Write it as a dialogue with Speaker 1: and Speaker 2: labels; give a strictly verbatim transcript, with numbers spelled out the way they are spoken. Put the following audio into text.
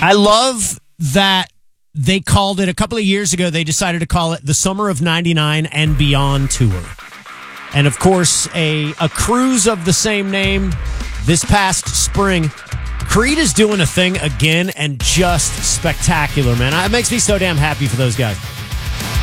Speaker 1: I love that they called it a couple of years ago. They decided to call it the Summer of ninety-nine and Beyond Tour. And of course, a, a cruise of the same name this past spring. Creed is doing a thing again and just spectacular, man. It makes me so damn happy for those guys.